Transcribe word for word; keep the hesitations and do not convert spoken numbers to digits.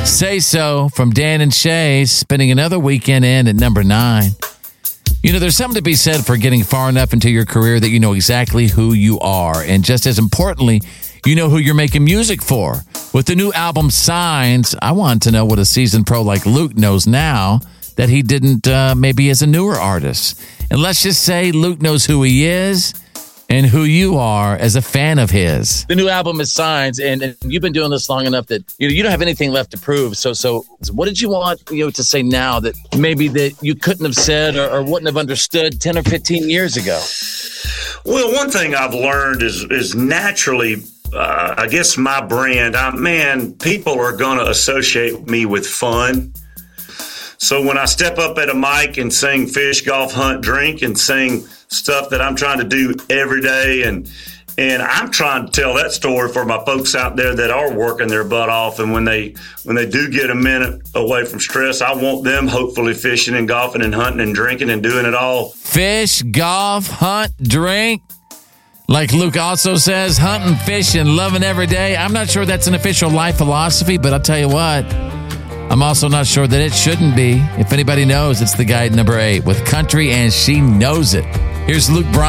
Say So from Dan and Shay, spending another weekend in at number nine. You know, there's something to be said for getting far enough into your career that you know exactly who you are. And just as importantly, you know who you're making music for. With the new album Signs, I want to know what a seasoned pro like Luke knows now that he didn't uh, maybe as a newer artist. And let's just say Luke knows who he is and who you are as a fan of his. The new album is Signs, and, and you've been doing this long enough that you know you don't have anything left to prove. So, so what did you want you know to say now that maybe that you couldn't have said or, or wouldn't have understood ten or fifteen years ago? Well, one thing I've learned is is naturally, uh, I guess my brand. I, man, people are going to associate me with fun. So when I step up at a mic and sing Fish, Golf, Hunt, Drink, and sing stuff that I'm trying to do every day, and and I'm trying to tell that story for my folks out there that are working their butt off, and when they when they do get a minute away from stress, I want them hopefully fishing and golfing and hunting and drinking and doing it all. Fish, golf, hunt, drink. Like Luke also says, hunting, fishing, loving every day. I'm not sure that's an official life philosophy, but I'll tell you what, I'm also not sure that it shouldn't be. If anybody knows, it's the guy at number eight with Country, and she knows it. Here's Luke Bryan.